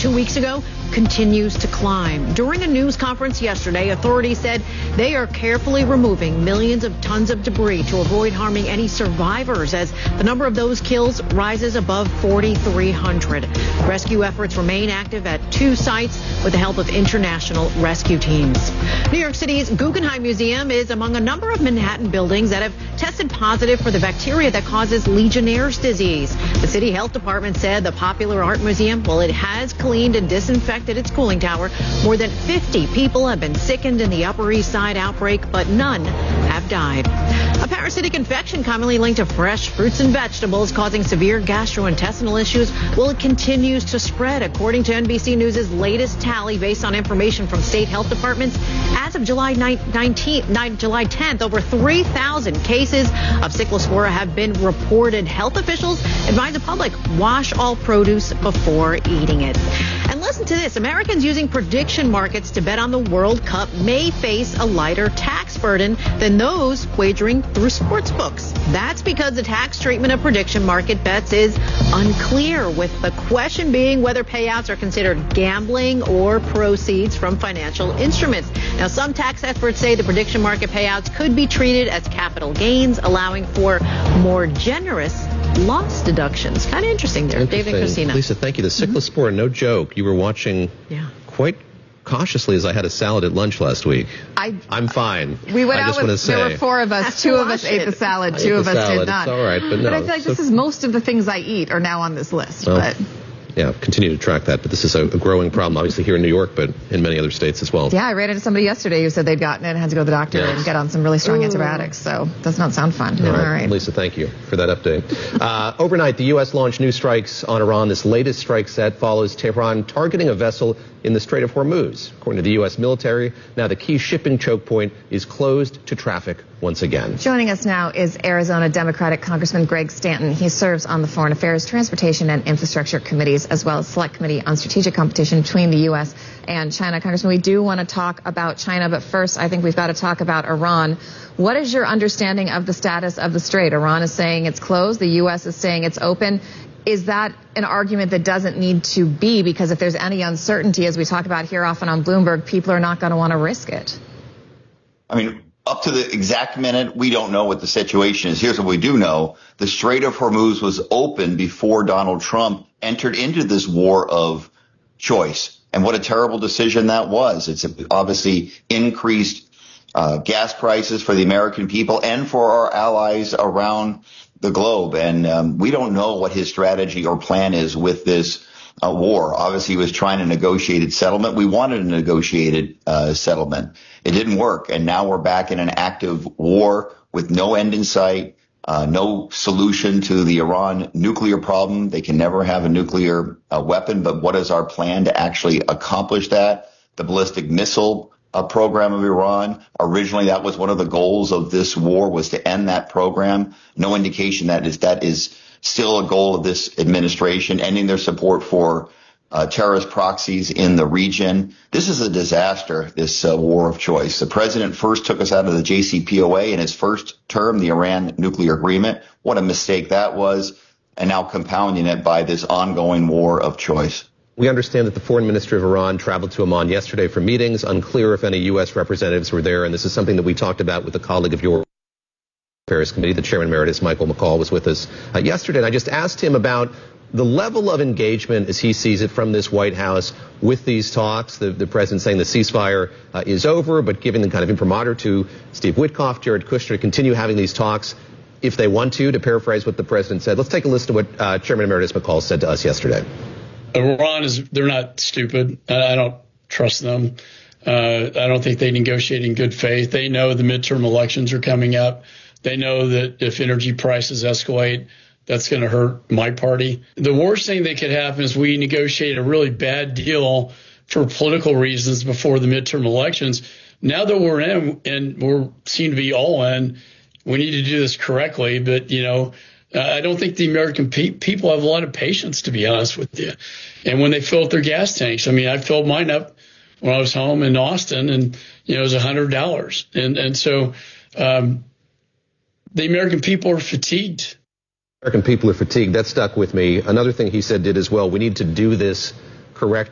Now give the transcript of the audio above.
2 weeks ago continues to climb. During a news conference yesterday, authorities said they are carefully removing millions of tons of debris to avoid harming any survivors as the number of those killed rises above 4,300. Rescue efforts remain active at 2 sites with the help of international rescue teams. New York City's Guggenheim Museum is among a number of Manhattan buildings that have tested positive for the bacteria that causes Legionnaire's disease. The city health department said the popular art museum, well, it has cleaned and disinfected its cooling tower. More than 50 people have been sickened in the Upper East Side outbreak, but none have died. A parasitic infection commonly linked to fresh fruits and vegetables causing severe gastrointestinal issues, well, it continues to spread. According to NBC News' latest tally based on information from state health departments, as of July 10th, over 3,000 cases of Cyclospora have been reported. Health officials advise the public wash all produce before eating it. And listen to this. Americans using prediction markets to bet on the World Cup may face a lighter tax burden than those wagering through sports books. That's because the tax treatment of prediction market bets is unclear, with the question being whether payouts are considered gambling or proceeds from financial instruments. Now, some tax experts say the prediction market payouts could be treated as capital gains, allowing for more generous loss deductions. Kind of interesting there. David and Christina. Lisa, thank you. The Cyclospora, no joke. You were watching quite cautiously as I had a salad at lunch last week. I'm fine. We went out with, there were 4 of us. 2 of us ate the salad. 2 of us did not. It's all right, but no. But I feel like this is most of the things I eat are now on this list. Well, but yeah, continue to track that. But this is a growing problem, obviously, here in New York, but in many other states as well. Yeah, I ran into somebody yesterday who said they'd gotten it and had to go to the doctor and get on some really strong antibiotics. So does not sound fun. All right. Lisa, thank you for that update. Overnight, the U.S. launched new strikes on Iran. This latest strike set follows Tehran targeting a vessel in the Strait of Hormuz. According to the U.S. military, now the key shipping choke point is closed to traffic once again. Joining us now is Arizona Democratic Congressman Greg Stanton. He serves on the Foreign Affairs, Transportation, and Infrastructure Committees, as well as Select Committee on Strategic Competition between the U.S. and China. Congressman, we do want to talk about China, but first I think we've got to talk about Iran. What is your understanding of the status of the Strait? Iran is saying it's closed. The U.S. is saying it's open. Is that an argument that doesn't need to be? Because if there's any uncertainty, as we talk about here often on Bloomberg, people are not going to want to risk it. I mean, up to the exact minute, we don't know what the situation is. Here's what we do know. The Strait of Hormuz was open before Donald Trump entered into this war of choice. And what a terrible decision that was. It's obviously increased gas prices for the American people and for our allies around the globe. And we don't know what his strategy or plan is with this war. Obviously, he was trying to negotiate settlement. We wanted a negotiated settlement. It didn't work. And now we're back in an active war with no end in sight, no solution to the Iran nuclear problem. They can never have a nuclear weapon. But what is our plan to actually accomplish that? The ballistic missile program of Iran. Originally, that was one of the goals of this war, was to end that program. No indication that is still a goal of this administration, ending their support for terrorist proxies in the region. This is a disaster, this war of choice. The president first took us out of the JCPOA in his first term, the Iran nuclear agreement. What a mistake that was. And now compounding it by this ongoing war of choice. We understand that the foreign minister of Iran traveled to Amman yesterday for meetings. Unclear if any U.S. representatives were there. And this is something that we talked about with a colleague of yours, Affairs Committee. The chairman emeritus, Michael McCaul, was with us yesterday. And I just asked him about the level of engagement as he sees it from this White House with these talks. The president saying the ceasefire is over, but giving the kind of imprimatur to Steve Witkoff, Jared Kushner to continue having these talks if they want to paraphrase what the president said. Let's take a listen to what Chairman Emeritus McCaul said to us yesterday. Iran they're not stupid. I don't trust them. I don't think they negotiate in good faith. They know the midterm elections are coming up. They know that if energy prices escalate, that's going to hurt my party. The worst thing that could happen is we negotiate a really bad deal for political reasons before the midterm elections. Now that we're in, and we seem to be all in, we need to do this correctly. But, I don't think the American people have a lot of patience, to be honest with you. And when they fill up their gas tanks, I filled mine up when I was home in Austin, and, it was $100. And so the American people are fatigued. American people are fatigued. That stuck with me. Another thing he said did as well, we need to do this correct.